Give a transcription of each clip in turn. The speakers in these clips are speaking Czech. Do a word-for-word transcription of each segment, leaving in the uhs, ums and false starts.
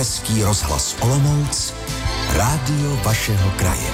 Český rozhlas Olomouc, rádio vašeho kraje.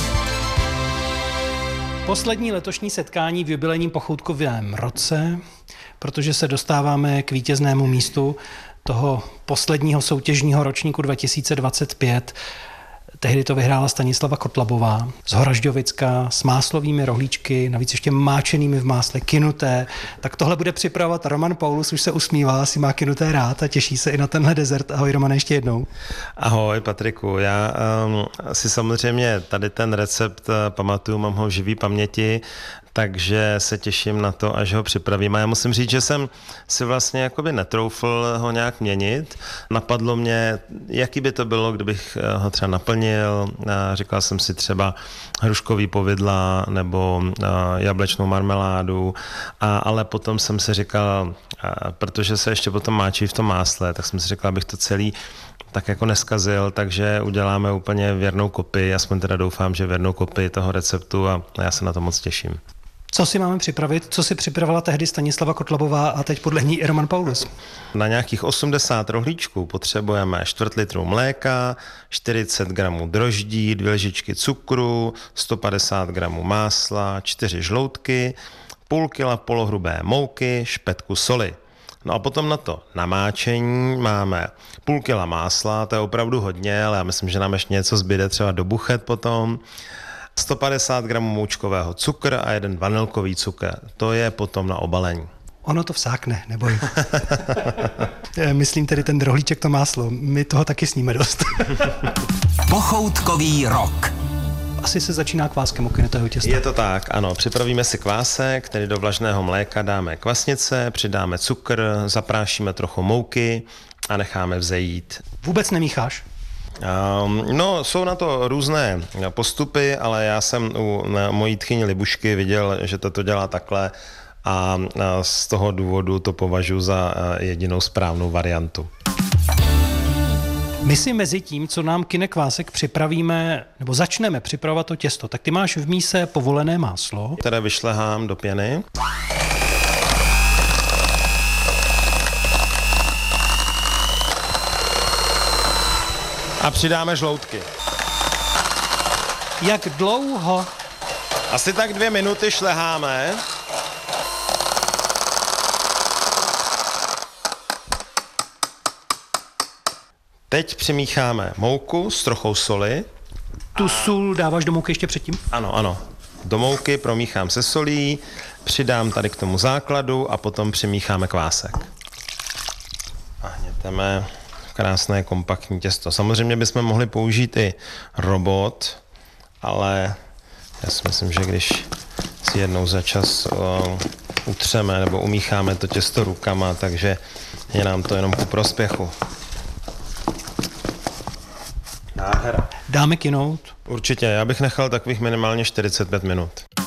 Poslední letošní setkání v jubilejním pochoutkovém roce, protože se dostáváme k vítěznému místu toho posledního soutěžního ročníku dva tisíce dvacet pět. Tehdy to vyhrála Stanislava Kotlabová z Horažďovicka s máslovými rohlíčky, navíc ještě máčenými v másle, kynuté. Tak tohle bude připravovat Roman Paulus, už se usmívá, asi má kynuté rád a těší se i na tenhle dezert. Ahoj Romane, ještě jednou. Ahoj Patriku, já um, si samozřejmě tady ten recept uh, pamatuju, mám ho v živý paměti, takže se těším na to, až ho připravím. A já musím říct, že jsem si vlastně jakoby netroufl ho nějak měnit. Napadlo mě, jaký by to bylo, kdybych ho třeba naplnil. Říkal jsem si třeba hruškový povidla nebo jablečnou marmeládu, a, ale potom jsem si říkal, protože se ještě potom máčí v tom másle, tak jsem si říkal, abych to celý tak jako neskazil, takže uděláme úplně věrnou kopii, aspoň teda doufám, že věrnou kopii toho receptu a já se na to moc těším. Co si máme připravit? Co si připravila tehdy Stanislava Kotlabová a teď podle ní i Roman Paulus? Na nějakých osmdesát rohlíčků potřebujeme čtvrt litru mléka, čtyřicet gramů droždí, dvě lžičky cukru, sto padesát gramů másla, čtyři žloutky, půl kila polohrubé mouky, špetku soli. No a potom na to namáčení máme půl kila másla, to je opravdu hodně, ale já myslím, že nám ještě něco zbyde třeba do buchet potom. sto padesát gramů moučkového cukru a jeden vanilkový cukr. To je potom na obalení. Ono to vsákne, neboj. Myslím tedy ten rohlíček, to máslo. My toho taky sníme dost. Pochoutkový rok. Asi se začíná kváskem u kynutého těsta. Je to tak, ano. Připravíme si kvásek, který do vlažného mléka dáme kvasnice, přidáme cukr, zaprášíme trochu mouky a necháme vzejít. Vůbec nemícháš? Um, no, jsou na to různé postupy, ale já jsem u mojí tchyni Libušky viděl, že to dělá takhle a z toho důvodu to považuji za jedinou správnou variantu. My si mezi tím, co nám kyne kvásek, připravíme, nebo začneme připravovat to těsto. Tak ty máš v míse povolené máslo, které vyšlehám do pěny. A přidáme žloutky. Jak dlouho? Asi tak dvě minuty šleháme. Teď přimícháme mouku s trochou soli. Tu sůl dáváš do mouky ještě předtím? Ano, ano. Do mouky promíchám se solí, přidám tady k tomu základu a potom přimícháme kvásek. A hněteme krásné kompaktní těsto. Samozřejmě bychom mohli použít i robot, ale já si myslím, že když si jednou za čas uh, utřeme nebo umícháme to těsto rukama, takže je nám to jenom ku prospěchu. Nádhera. Dáme kynout? Určitě, já bych nechal takových minimálně čtyřicet pět minut.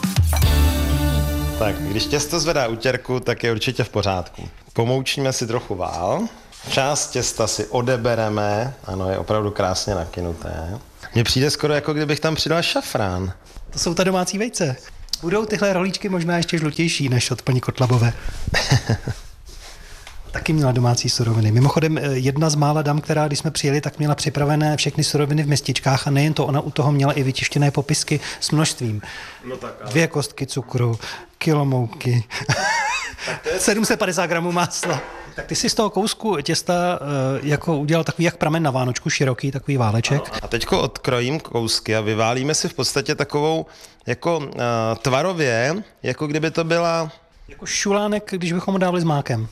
Tak, když těsto zvedá utěrku, tak je určitě v pořádku. Pomoučíme si trochu vál. Část těsta si odebereme, ano, je opravdu krásně nakynuté. Mně přijde skoro, jako kdybych tam přidal šafrán. To jsou ta domácí vejce. Budou tyhle rohlíčky možná ještě žlutější než od paní Kotlabové. Taky měla domácí suroviny. Mimochodem, jedna z mála dam, která, když jsme přijeli, tak měla připravené všechny suroviny v mističkách a nejen to, ona u toho měla i vytištěné popisky s množstvím. No tak, ale... Dvě kostky cukru, kilo mouky, sedm set padesát gramů másla. Tak ty si z toho kousku těsta jako udělal takový jak pramen na vánočku, široký, takový váleček. Ano. A teďko odkrojím kousky a vyválíme si v podstatě takovou jako uh, tvarově, jako kdyby to byla... Jako šulánek, když bychom ho dávali s mákem.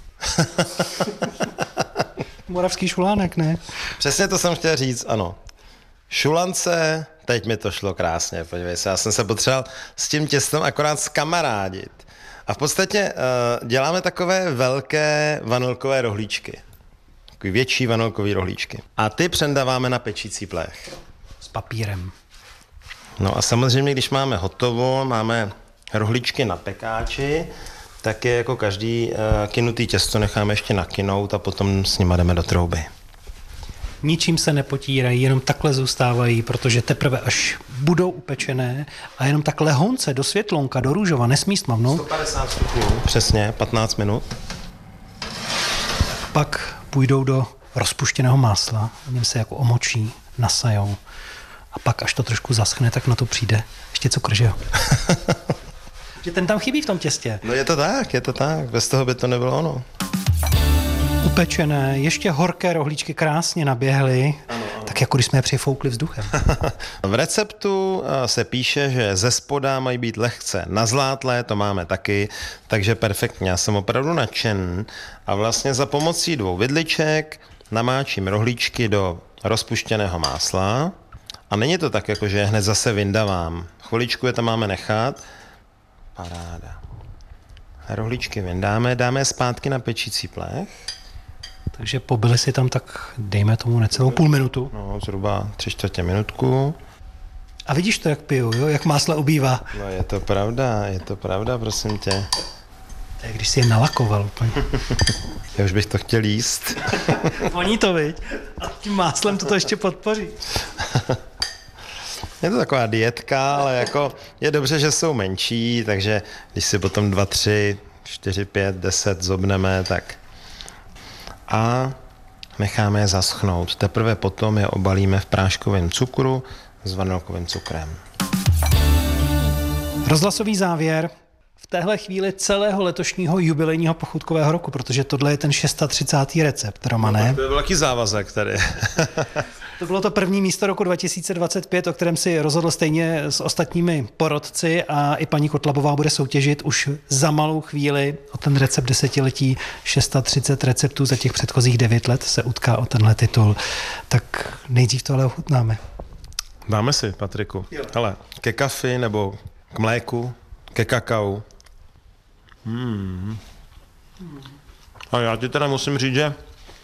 Moravský šulánek, ne? Přesně to jsem chtěl říct, ano. Šulance, teď mi to šlo krásně, podívej se, já jsem se potřeboval s tím těstem akorát zkamarádit. A v podstatě uh, děláme takové velké vanilkové rohlíčky. Takový větší vanilkový rohlíčky. A ty přendáváme na pečící plech. S papírem. No a samozřejmě, když máme hotovo, máme rohlíčky na pekáči, tak je jako každý uh, kynutý těsto necháme ještě nakynout a potom s nima jdeme do trouby. Ničím se nepotírají, jenom takhle zůstávají, protože teprve až budou upečené a jenom tak lehonce do světlonka, do růžova, nesmí stmavnout. sto padesát stupňů, přesně, patnáct minut. Pak půjdou do rozpuštěného másla, v něm se jako omočí, nasajou a pak, až to trošku zaschne, tak na to přijde ještě cukr, že jo? Že ten tam chybí v tom těstě. No je to tak, je to tak, bez toho by to nebylo ono. Upečené, ještě horké rohlíčky krásně naběhly, ano, ano. Tak jako když jsme je přifoukli vzduchem. V receptu se píše, že ze spoda mají být lehce nazlátlé, to máme taky, takže perfektně, já jsem opravdu nadšen. A vlastně za pomocí dvou vidliček namáčím rohlíčky do rozpuštěného másla a není to tak, jako že je hned zase vyndavám. Chviličku je tam máme nechat. Paráda. A rohlíčky vyndáme, dáme je zpátky na pečící plech. Takže pobyli si tam tak, dejme tomu necelou půl minutu. No, zhruba tři čtvrtě minutku. A vidíš to, jak piju, jo? Jak másla ubývá. No je to pravda, je to pravda, prosím tě. To je, když si je nalakoval úplně. Já už bych to chtěl jíst. Voní to, viď? A tím máslem to ještě podpoří. Je to taková dietka, ale jako je dobře, že jsou menší, takže když si potom dva, tři, čtyři, pět, deset zobneme, tak a necháme je zaschnout. Teprve potom je obalíme v práškovém cukru s vanilkovým cukrem. Rozhlasový závěr v téhle chvíli celého letošního jubilejního pochutkového roku, protože tohle je ten třicátý šestý recept, Romane. No, to je velký závazek tady. To bylo to první místo roku dva tisíce dvacet pět, o kterém si rozhodl stejně s ostatními porodci a i paní Kotlabová bude soutěžit už za malou chvíli o ten recept desetiletí. třicet šest receptů za těch předchozích devět let se utká o tenhle titul. Tak nejdřív to ale ochutnáme. Dáme si, Patriku. Hele, ke kafi nebo k mléku, ke kakao. Hmm. A já ti teda musím říct, že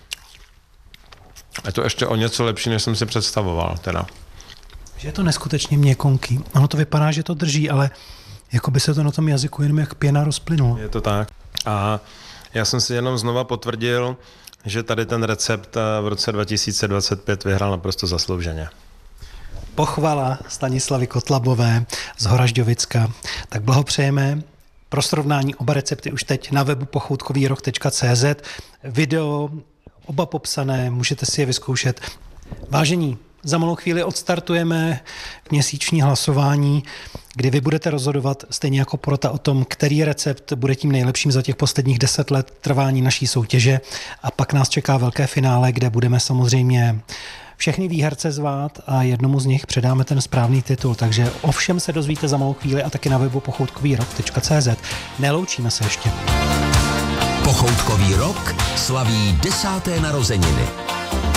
je to ještě o něco lepší, než jsem si představoval. Teda. Že je to neskutečně měkonký. Ono to vypadá, že to drží, ale jako by se to na tom jazyku jenom jak pěna rozplynulo. Je to tak. A já jsem si jenom znova potvrdil, že tady ten recept v roce dva tisíce dvacet pět vyhrál naprosto zaslouženě. Pochvala Stanislavy Kotlabové z Horažďovicka. Tak blahopřejeme. Pro srovnání oba recepty už teď na webu pochoutkovýrok tečka cé zet. Video oba popsané, můžete si je vyzkoušet. Vážení, za malou chvíli odstartujeme měsíční hlasování, kdy vy budete rozhodovat stejně jako porota o tom, který recept bude tím nejlepším za těch posledních deset let trvání naší soutěže. A pak nás čeká velké finále, kde budeme samozřejmě všechny výherce zvát a jednomu z nich předáme ten správný titul. Takže o všem se dozvíte za malou chvíli a taky na webu pochoutkovýrok tečka cé zet. Neloučíme se ještě. Pochoutkový rok slaví desáté narozeniny.